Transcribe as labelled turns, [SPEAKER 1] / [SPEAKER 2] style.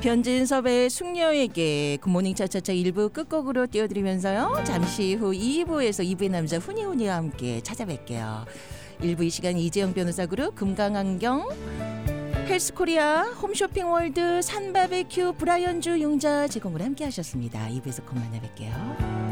[SPEAKER 1] 변진섭의 숙녀에게 굿모닝 차차차 1부 끝곡으로 띄워드리면서요. 잠시 후 2부에서 2부의 남자 훈이훈이와 함께 찾아뵐게요. 1부 이 시간 이재영 변호사 그룹 금강안경 헬스코리아 홈쇼핑월드 산바베큐 브라이언주 용자 제공으로 함께 하셨습니다. 2부에서 곧 만나뵐게요.